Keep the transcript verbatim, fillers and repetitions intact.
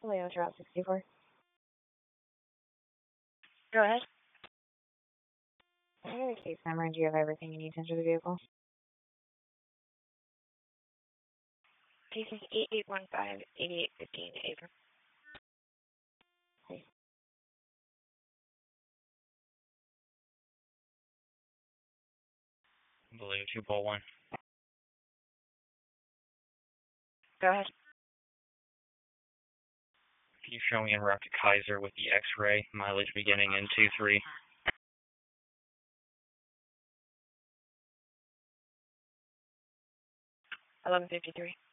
Leo, Route sixty-four. Go ahead. I have a case number, and do you have everything you need to enter the vehicle? Case is eight eight one five, eight eight one five, Abram. Hey. Blue two Bolt one. Go ahead. Can you show me en route to Kaiser with the X-ray, mileage beginning in two three? eleven fifty-three.